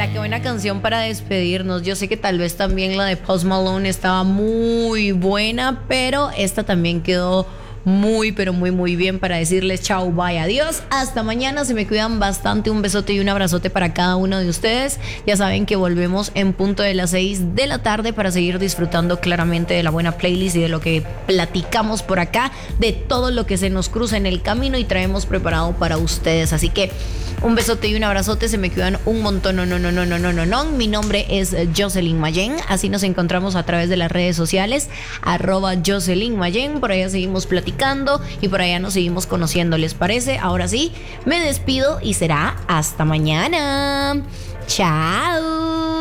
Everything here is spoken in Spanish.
qué buena canción para despedirnos. Yo sé que tal vez también la de Post Malone estaba muy buena, pero esta también quedó muy, pero muy, muy bien para decirles chao, bye, adiós. Hasta mañana, se me cuidan bastante. Un besote y un abrazote para cada uno de ustedes. Ya saben que volvemos en punto de las 6 de la tarde para seguir disfrutando claramente de la buena playlist y de lo que platicamos por acá, de todo lo que se nos cruza en el camino y traemos preparado para ustedes. Así que un besote y un abrazote, se me cuidan un montón. No. Mi nombre es Jocelyn Mayen. Así nos encontramos a través de las redes sociales, @Jocelyn Mayen. Por allá seguimos platicando y por allá nos seguimos conociendo, ¿les parece? Ahora sí, me despido y será hasta mañana. Chao.